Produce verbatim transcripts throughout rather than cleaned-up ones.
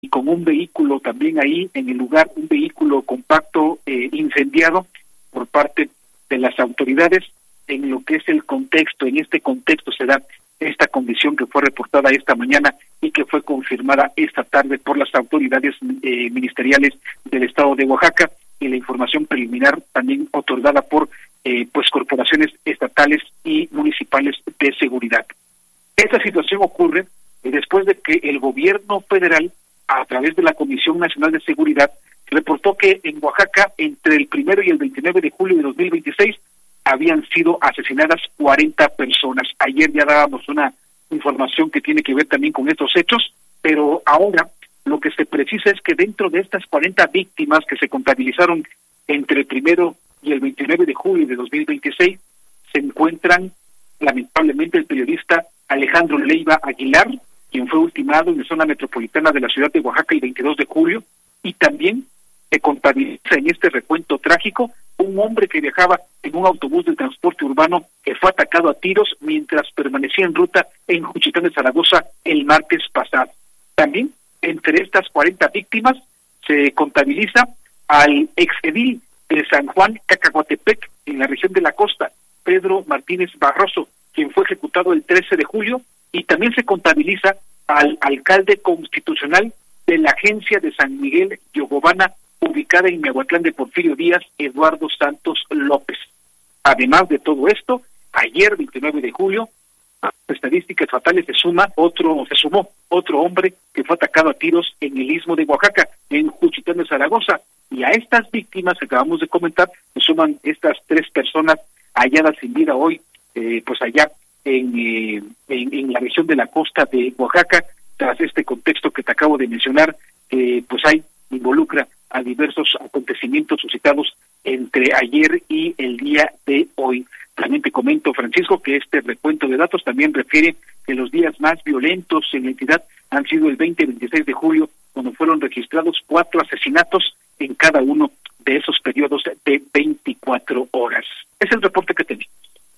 y con un vehículo también ahí en el lugar, un vehículo compacto eh, incendiado por parte de las autoridades. En lo que es el contexto, en este contexto se da esta condición que fue reportada esta mañana y que fue confirmada esta tarde por las autoridades eh, ministeriales del estado de Oaxaca, y la información preliminar también otorgada por eh, pues corporaciones estatales y municipales de seguridad. Esta situación ocurre eh, después de que el gobierno federal, a través de la Comisión Nacional de Seguridad, reportó que en Oaxaca, entre el primero y el veintinueve de julio de dos mil veintiséis, habían sido asesinadas cuarenta personas. Ayer ya dábamos una información que tiene que ver también con estos hechos, pero ahora lo que se precisa es que dentro de estas cuarenta víctimas que se contabilizaron entre el primero y el veintinueve de julio de dos mil veintiséis, se encuentran lamentablemente el periodista Alejandro Leiva Aguilar, quien fue ultimado en la zona metropolitana de la ciudad de Oaxaca el veintidós de julio, y también se contabiliza en este recuento trágico un hombre que viajaba en un autobús de transporte urbano que fue atacado a tiros mientras permanecía en ruta en Juchitán de Zaragoza el martes pasado. También, entre estas cuarenta víctimas, se contabiliza al exedil de San Juan Cacahuatepec, en la región de la costa, Pedro Martínez Barroso, quien fue ejecutado el trece de julio, y también se contabiliza al alcalde constitucional de la agencia de San Miguel Yogobana, ubicada en Miahuatlán de Porfirio Díaz, Eduardo Santos López. Además de todo esto, ayer, veintinueve de julio, a las estadísticas fatales se suma otro, se sumó otro hombre que fue atacado a tiros en el Istmo de Oaxaca, en Juchitán de Zaragoza, y a estas víctimas que acabamos de comentar se suman estas tres personas halladas sin vida hoy, eh, pues allá en, eh, en, en la región de la costa de Oaxaca, tras este contexto que te acabo de mencionar, eh, pues hay, involucra a diversos acontecimientos suscitados entre ayer y el día de hoy. También te comento, Francisco, que este recuento de datos también refiere que los días más violentos en la entidad han sido el veinte y veintiséis de julio, cuando fueron registrados cuatro asesinatos en cada uno de esos periodos de veinticuatro horas. Es el reporte que tenemos.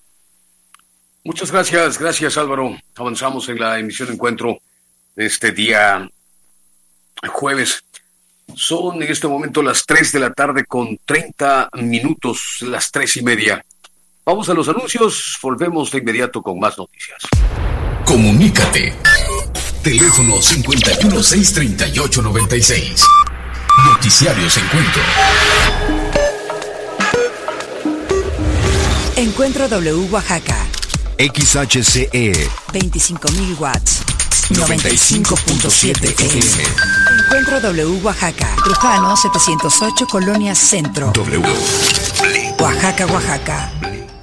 Muchas gracias, gracias Álvaro. Avanzamos en la emisión de Encuentro de este día jueves. Son en este momento las tres de la tarde con treinta minutos, las tres y media. Vamos a los anuncios, volvemos de inmediato con más noticias. Comunícate. Teléfono cincuenta y uno, seiscientos treinta y ocho, noventa y seis. Noticiarios Encuentro. Encuentro W Oaxaca. X H C E. veinticinco mil watts. noventa y cinco punto siete F M. Encuentro W Oaxaca. Trujano setecientos ocho, Colonia Centro. W. Oaxaca, Oaxaca.